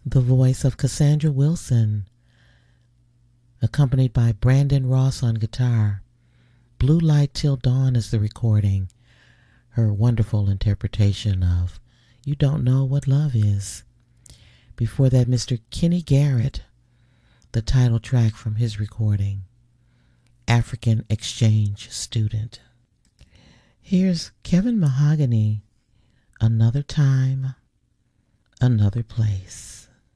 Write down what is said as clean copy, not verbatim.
The voice of Cassandra Wilson, accompanied by Brandon Ross on guitar. Blue Light Till Dawn is the recording. Her wonderful interpretation of You Don't Know What Love Is. Before that, Mr. Kenny Garrett, the title track from his recording, African Exchange Student. Here's Kevin Mahogany, Another Time, Another Place.